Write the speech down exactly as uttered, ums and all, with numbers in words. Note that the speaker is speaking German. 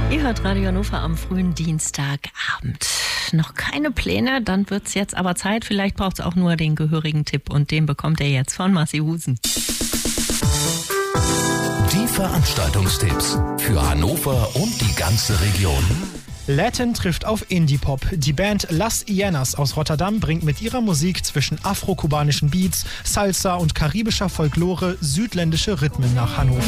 Ihr hört Radio Hannover am frühen Dienstagabend. Noch keine Pläne, dann wird's jetzt aber Zeit. Vielleicht braucht's auch nur den gehörigen Tipp und den bekommt ihr jetzt von Marci Husen. Die Veranstaltungstipps für Hannover und die ganze Region. Latin trifft auf Indie-Pop. Die Band Las Hienas aus Rotterdam bringt mit ihrer Musik zwischen afro-kubanischen Beats, Salsa und karibischer Folklore südländische Rhythmen nach Hannover.